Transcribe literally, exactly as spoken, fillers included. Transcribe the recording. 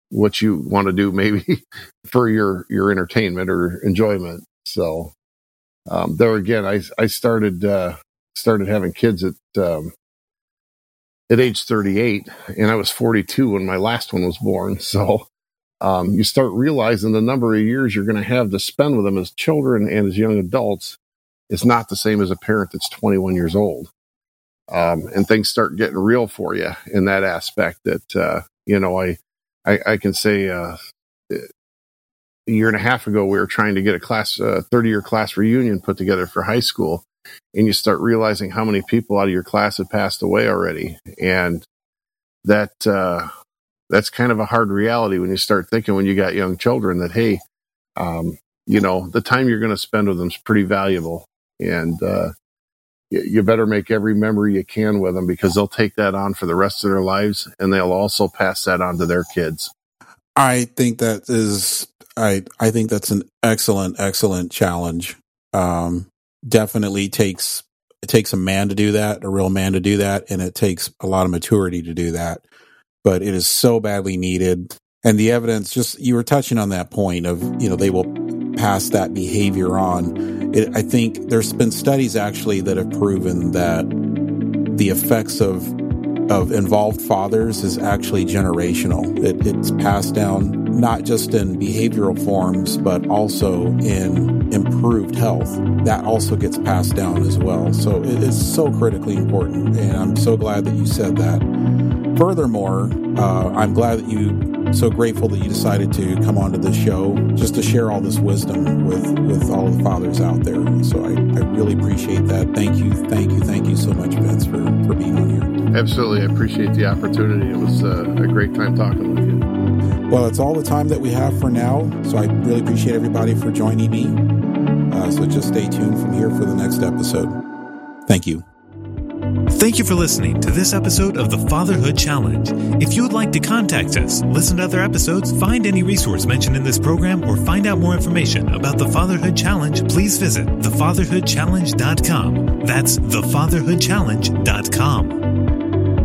what you want to do maybe for your, your entertainment or enjoyment. So, um, there again, I, I started, uh, started having kids at, um, at age thirty-eight, and I was forty-two when my last one was born. So, um, you start realizing the number of years you're going to have to spend with them as children and as young adults is not the same as a parent that's twenty-one years old. Um, and things start getting real for you in that aspect that, uh, you know, I, I, I can say, uh, a year and a half ago, we were trying to get a class, uh, thirty year class reunion put together for high school. And you start realizing how many people out of your class have passed away already. And that, uh, that's kind of a hard reality when you start thinking when you got young children that, hey, um, you know, the time you're going to spend with them is pretty valuable. And, uh, you better make every memory you can with them, because they'll take that on for the rest of their lives, and they'll also pass that on to their kids. I think that is, I, I think that's an excellent, excellent challenge. Um, definitely takes, it takes a man to do that, a real man to do that. And it takes a lot of maturity to do that, but it is so badly needed. And the evidence, just, you were touching on that point of, you know, they will pass that behavior on. It, I think there's been studies actually that have proven that the effects of of involved fathers is actually generational. It, it's passed down not just in behavioral forms, but also in improved health. That also gets passed down as well. So it is so critically important, and I'm so glad that you said that. Furthermore, uh, I'm glad that you, so grateful that you decided to come onto this show just to share all this wisdom with, with all the fathers out there. So I, I really appreciate that. Thank you, thank you, thank you so much, Vince, for, for being on here. Absolutely. I appreciate the opportunity. It was uh, a great time talking with you. Well, it's all the time that we have for now. So I really appreciate everybody for joining me. Uh, so just stay tuned from here for the next episode. Thank you. Thank you for listening to this episode of the Fatherhood Challenge. If you would like to contact us, listen to other episodes, find any resource mentioned in this program, or find out more information about the Fatherhood Challenge, please visit the fatherhood challenge dot com. That's the fatherhood challenge dot com.